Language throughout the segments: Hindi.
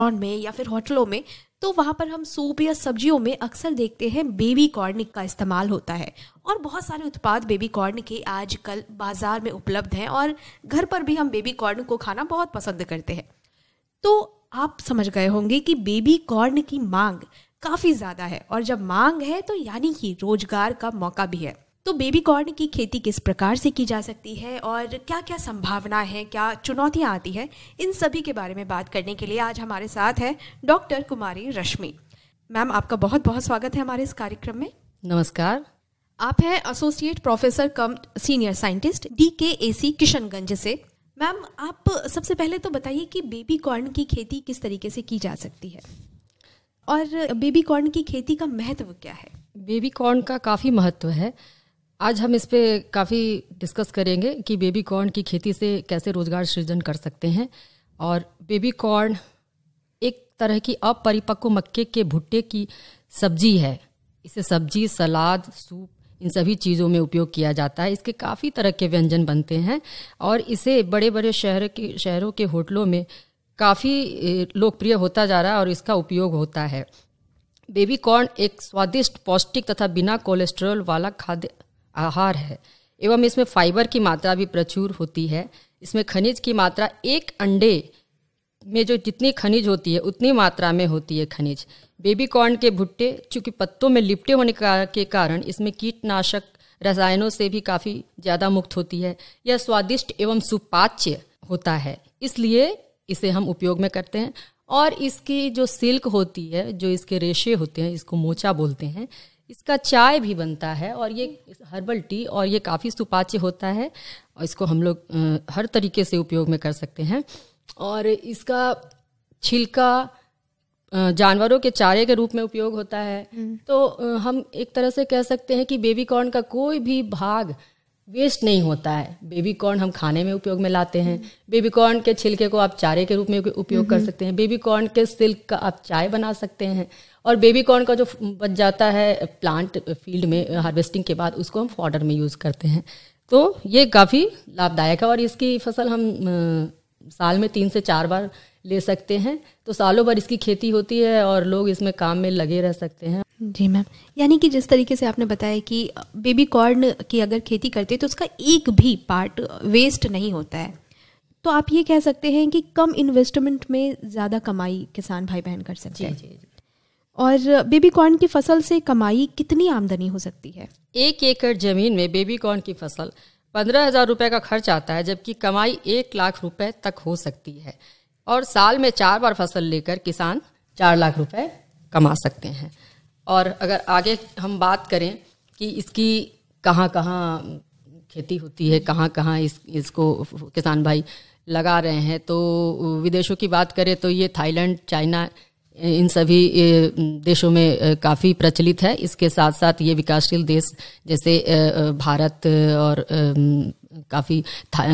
रेस्टोरेंट में या फिर होटलों में, तो वहाँ पर हम सूप या सब्जियों में अक्सर देखते हैं बेबी कॉर्न का इस्तेमाल होता है। और बहुत सारे उत्पाद बेबी कॉर्न के आजकल बाज़ार में उपलब्ध हैं और घर पर भी हम बेबी कॉर्न को खाना बहुत पसंद करते हैं। तो आप समझ गए होंगे कि बेबी कॉर्न की मांग काफ़ी ज़्यादा है, और जब मांग है तो यानी कि रोजगार का मौका भी है। तो बेबी कॉर्न की खेती किस प्रकार से की जा सकती है और क्या क्या संभावना है, क्या चुनौतियां आती हैं, इन सभी के बारे में बात करने के लिए आज हमारे साथ है डॉक्टर कुमारी रश्मि। मैम, आपका बहुत बहुत स्वागत है हमारे इस कार्यक्रम में। नमस्कार। आप हैं एसोसिएट प्रोफेसर कम सीनियर साइंटिस्ट DKAC किशनगंज से। मैम, आप सबसे पहले तो बताइए कि बेबी कॉर्न की खेती किस तरीके से की जा सकती है और बेबी कॉर्न की खेती का महत्व क्या है? बेबी कॉर्न का काफ़ी महत्व है। आज हम इस पे काफ़ी डिस्कस करेंगे कि बेबी कॉर्न की खेती से कैसे रोजगार सृजन कर सकते हैं। और बेबी कॉर्न एक तरह की अपरिपक्व मक्के के भुट्टे की सब्जी है। इसे सब्जी, सलाद, सूप, इन सभी चीज़ों में उपयोग किया जाता है। इसके काफ़ी तरह के व्यंजन बनते हैं और इसे बड़े बड़े शहरों के होटलों में काफ़ी लोकप्रिय होता जा रहा है और इसका उपयोग होता है। बेबी कॉर्न एक स्वादिष्ट, पौष्टिक तथा बिना कोलेस्ट्रॉल वाला खाद्य आहार है एवं इसमें फाइबर की मात्रा भी प्रचुर होती है। इसमें खनिज की मात्रा, एक अंडे में जो जितनी खनिज होती है उतनी मात्रा में होती है खनिज। बेबी कॉर्न के भुट्टे चूँकि पत्तों में लिपटे होने के कारण इसमें कीटनाशक रसायनों से भी काफ़ी ज़्यादा मुक्त होती है। यह स्वादिष्ट एवं सुपाच्य होता है, इसलिए इसे हम उपयोग में करते हैं। और इसकी जो सिल्क होती है, जो इसके रेशे होते हैं, इसको मोचा बोलते हैं, इसका चाय भी बनता है और ये हर्बल टी, और ये काफ़ी सुपाच्य होता है और इसको हम लोग हर तरीके से उपयोग में कर सकते हैं। और इसका छिलका जानवरों के चारे के रूप में उपयोग होता है। तो हम एक तरह से कह सकते हैं कि बेबी कॉर्न का कोई भी भाग वेस्ट नहीं होता है। बेबी कॉर्न हम खाने में उपयोग में लाते हैं। बेबी कॉर्न के छिलके को आप चारे के रूप में उपयोग कर सकते हैं। बेबी कॉर्न के सिल्क का आप चाय बना सकते हैं। और बेबी कॉर्न का जो बच जाता है प्लांट फील्ड में हार्वेस्टिंग के बाद, उसको हम फॉडर में यूज़ करते हैं। तो ये काफ़ी लाभदायक है और इसकी फसल हम साल में 3 से 4 बार ले सकते हैं। तो सालों भर इसकी खेती होती है और लोग इसमें काम में लगे रह सकते हैं। जी मैम, यानी कि जिस तरीके से आपने बताया कि बेबी कॉर्न की अगर खेती करते हैं तो उसका एक भी पार्ट वेस्ट नहीं होता है, तो आप ये कह सकते हैं कि कम इन्वेस्टमेंट में ज़्यादा कमाई किसान भाई बहन कर सकते हैं। जी। और बेबी कॉर्न की फसल से कमाई कितनी आमदनी हो सकती है? 1 एकड़ जमीन में बेबी कॉर्न की फसल 15,000 रुपये का खर्च आता है, जबकि कमाई 1 लाख रुपए तक हो सकती है। और साल में 4 बार फसल लेकर किसान 4 लाख रुपए कमा सकते हैं। और अगर आगे हम बात करें कि इसकी कहाँ कहाँ खेती होती है, कहाँ कहाँ इसको किसान भाई लगा रहे हैं, तो विदेशों की बात करें तो ये थाईलैंड, चाइना, इन सभी देशों में काफ़ी प्रचलित है। इसके साथ साथ ये विकासशील देश जैसे भारत और काफ़ी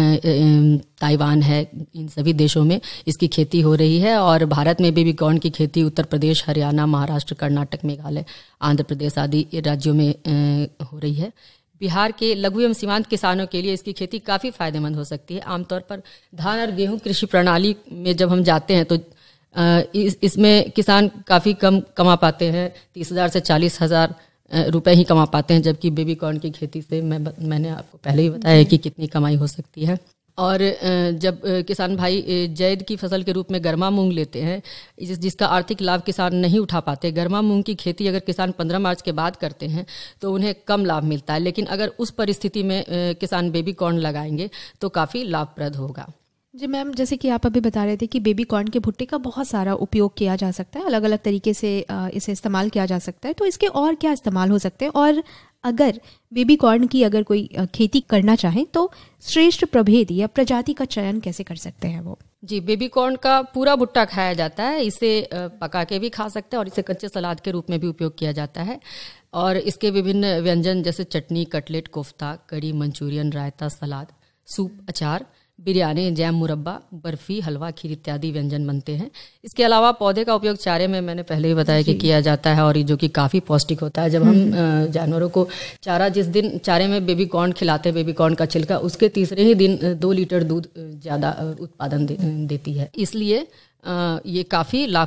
ताइवान है, इन सभी देशों में इसकी खेती हो रही है। और भारत में बेबी कॉर्न की खेती उत्तर प्रदेश, हरियाणा, महाराष्ट्र, कर्नाटक, मेघालय, आंध्र प्रदेश आदि राज्यों में हो रही है। बिहार के लघु एवं सीमांत किसानों के लिए इसकी खेती काफ़ी फायदेमंद हो सकती है। आमतौर पर धान और गेहूं कृषि प्रणाली में जब हम जाते हैं तो इसमें किसान काफ़ी कम कमा पाते हैं, 30,000 से 40,000 रुपए ही कमा पाते हैं, जबकि बेबी कॉर्न की खेती से मैंने आपको पहले ही बताया है कि कितनी कमाई हो सकती है। और जब किसान भाई जैद की फसल के रूप में गर्मा मूंग लेते हैं, जिसका आर्थिक लाभ किसान नहीं उठा पाते, गर्मा मूंग की खेती अगर किसान 15 मार्च के बाद करते हैं तो उन्हें कम लाभ मिलता है। लेकिन अगर उस परिस्थिति में किसान बेबी कॉर्न लगाएंगे तो काफ़ी लाभप्रद होगा। जी मैम, जैसे कि आप अभी बता रहे थे कि बेबी कॉर्न के भुट्टे का बहुत सारा उपयोग किया जा सकता है, अलग अलग तरीके से इसे इस्तेमाल किया जा सकता है, तो इसके और क्या इस्तेमाल हो सकते हैं? और अगर बेबी कॉर्न की अगर कोई खेती करना चाहे तो श्रेष्ठ प्रभेद या प्रजाति का चयन कैसे कर सकते हैं वो? जी, बेबी कॉर्न का पूरा भुट्टा खाया जाता है। इसे पका के भी खा सकते हैं और इसे कच्चे सलाद के रूप में भी उपयोग किया जाता है। और इसके विभिन्न व्यंजन जैसे चटनी, कटलेट, कोफ्ता, कड़ी, मंचूरियन, रायता, सलाद, सूप, अचार, बिरयानी, जैम, मुरब्बा, बर्फी, हलवा, खीर इत्यादि व्यंजन बनते हैं। इसके अलावा पौधे का उपयोग चारे में मैंने पहले ही बताया कि किया जाता है, और जो कि काफ़ी पौष्टिक होता है। जब हम जानवरों को चारा, जिस दिन चारे में बेबी कॉर्न खिलाते हैं, बेबी कॉर्न का छिलका, उसके तीसरे ही दिन 2 लीटर दूध ज़्यादा उत्पादन देती है। इसलिए ये काफ़ी